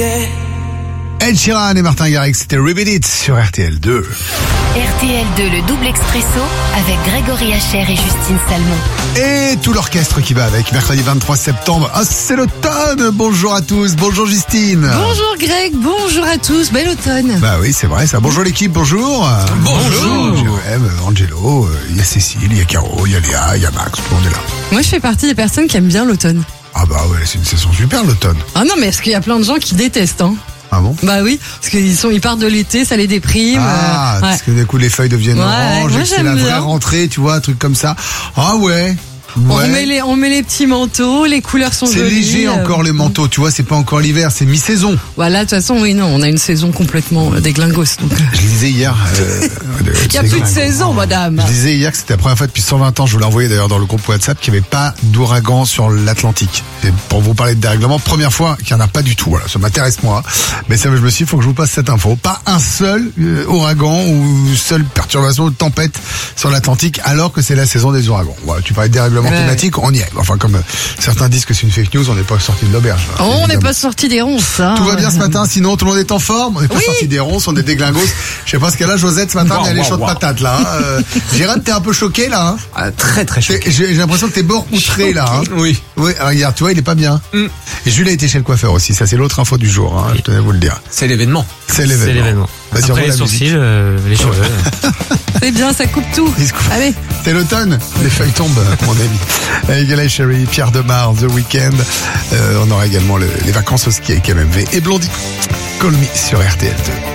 Ed Sheeran et Martin Garrix, c'était Ribbit It sur RTL 2. RTL 2, le double expresso avec Grégory Hacher et Justine Salmon. Et tout l'orchestre qui va avec, mercredi 23 septembre. Ah, c'est l'automne. Bonjour à tous. Bonjour Justine. Bonjour Greg, bonjour à tous. Bel automne. Bah oui, c'est vrai ça. Bonjour l'équipe, bonjour. Bonjour. Joël, Angelo, il y a Cécile, il y a Caro, il y a Léa, il y a Max, tout le monde est là. Moi je fais partie des personnes qui aiment bien l'automne. Ah bah ouais, c'est une saison super l'automne. Ah non, mais est-ce qu'il y a plein de gens qui détestent, hein? Ah bon? Bah oui, parce ils partent de l'été, ça les déprime. Ah, ouais. parce que d'un coup les feuilles deviennent Ouais, oranges moi, et que c'est j'aime la vraie bien. rentrée, tu vois, un truc comme ça. Ah ouais. On met les petits manteaux, les couleurs sont C'est jolies. léger encore les manteaux, tu vois, c'est pas encore l'hiver, c'est mi-saison. Voilà, de toute façon, oui, non, on a une saison complètement déglingos. Donc, Je disais hier. il n'y a plus de saison, madame. Je disais hier que c'était la première fois depuis 120 ans, je vous l'ai envoyé d'ailleurs dans le groupe WhatsApp, qu'il n'y avait pas d'ouragan sur l'Atlantique. Et pour vous parler de dérèglement, première fois qu'il n'y en a pas du tout. Voilà, ça m'intéresse moi. Mais ça, je me suis dit, il faut que je vous passe cette info. Pas un seul ouragan ou seule perturbation ou tempête sur l'Atlantique, alors que c'est la saison des ouragans. Voilà, tu parlais de dérèglement climatique, on y est. Enfin, comme certains disent que c'est une fake news, on n'est pas sorti de l'auberge. Oh, on n'est évidemment. pas sorti des ronces. Hein. Tout va bien ce matin, sinon tout le monde est en forme. On n'est pas sorti des ronces, on est des glingos. Je sais pas ce qu'elle a, Josette, ce matin, mais elle est chaude patate là. Hein. Jérôme, t'es un peu choqué là. Hein. Ah, très très chaud. J'ai l'impression que t'es bord outré là. Hein. Oui. Oui, regarde, tu vois, il est pas bien. Et Jules a été chez le coiffeur aussi, ça c'est l'autre info du jour, hein, je tenais à vous le dire. C'est l'événement. C'est l'événement. Vas-y, Après envoie les la sourcils, musique. les cheveux. C'est bien, ça coupe tout. Il se coupe. Allez. C'est l'automne, les feuilles tombent, mon ami. Avec Ella Sherry, Pierre Demar, The Weeknd. On aura également les vacances au ski avec MMV et Blondie. Call Me sur RTL 2.